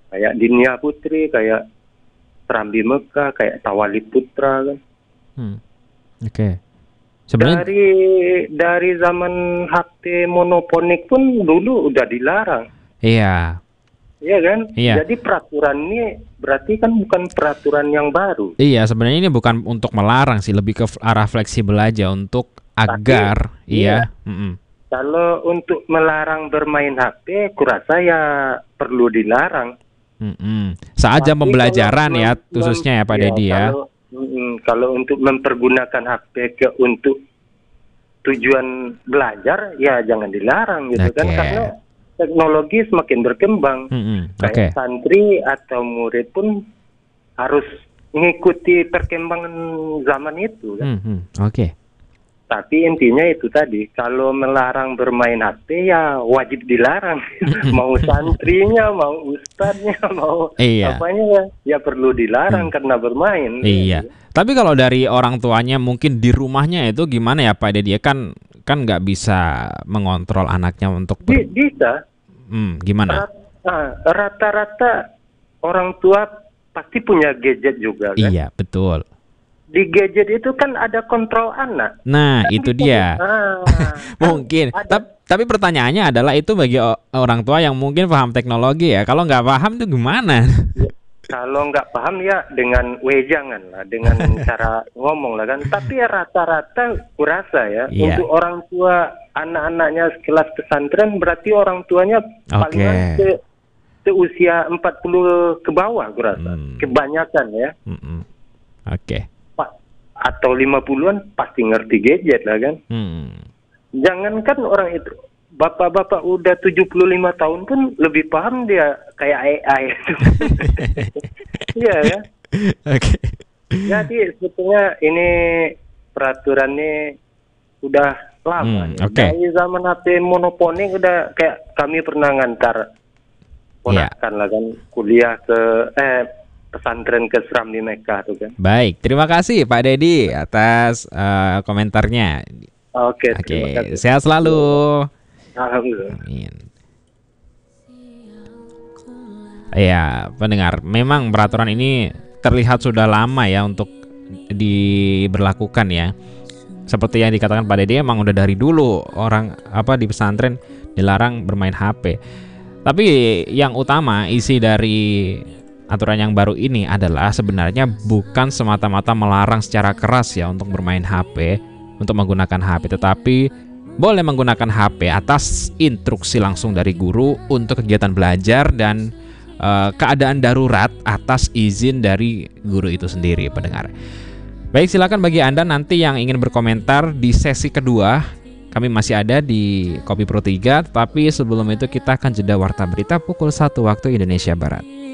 Kayak Dinia Putri, kayak Serambi Mekah, kayak Tawali Putra kan. Oke. Sebenarnya Dari zaman HP monoponik pun dulu udah dilarang. iya. Iya kan? Iya. Jadi peraturan ini berarti kan bukan peraturan yang baru. Iya, sebenarnya ini bukan untuk melarang sih, lebih ke arah fleksibel aja untuk agar iya. Kalau untuk melarang bermain HP, kurasa ya perlu dilarang. Saat jam Tapi pembelajaran ya, khususnya ya Pak Deddy ya. Kalau untuk mempergunakan HP untuk tujuan belajar, ya jangan dilarang gitu kan, karena teknologi semakin berkembang. Kayak santri atau murid pun harus mengikuti perkembangan zaman itu kan. Oke. Tapi intinya itu tadi, kalau melarang bermain HP ya wajib dilarang. Mau santrinya, mau ustadznya, mau apanya ya perlu dilarang karena bermain. Iya. Tapi kalau dari orang tuanya mungkin di rumahnya itu gimana ya Pak Deddy? Kan nggak bisa mengontrol anaknya untuk bisa. Gimana? Rata-rata orang tua pasti punya gadget juga kan? Iya, betul. Di gadget itu kan ada kontrol anak. Nah, itu dia. Mungkin. Tapi pertanyaannya adalah itu bagi orang tua yang mungkin paham teknologi ya. Kalau nggak paham tuh gimana? Kalau nggak paham ya dengan wejangan lah, dengan cara ngomong lah kan. Tapi ya rata-rata kurasa ya, untuk orang tua anak-anaknya sekelas pesantren berarti orang tuanya palingan seusia 40 ke bawah kurasa. Kebanyakan ya. Oke. Atau 50-an pasti ngerti gadget lah kan. Jangankan orang itu, bapak-bapak udah 75 tahun pun lebih paham dia kayak AI itu. Iya ya. Oke. Jadi sebetulnya ini peraturannya udah lama. Dari zaman HP monoponik udah kayak kami pernah ngantar ponakan lah kan kuliah ke pesantren ke Serambi Mekah tuh kan. Baik, terima kasih Pak Deddy atas komentarnya. Oke, terima kasih. Sehat selalu. Alhamdulillah. Amin. Ya, pendengar, memang peraturan ini terlihat sudah lama ya untuk diberlakukan ya. Seperti yang dikatakan Pak Deddy, emang udah dari dulu orang di pesantren dilarang bermain HP. Tapi yang utama isi dari aturan yang baru ini adalah sebenarnya bukan semata-mata melarang secara keras ya untuk bermain HP, untuk menggunakan HP, tetapi boleh menggunakan HP atas instruksi langsung dari guru untuk kegiatan belajar dan keadaan darurat atas izin dari guru itu sendiri, pendengar. Baik, silakan bagi Anda nanti yang ingin berkomentar di sesi kedua. Kami masih ada di Kopi Pro 3, tapi sebelum itu kita akan jeda warta berita pukul 1 waktu Indonesia Barat.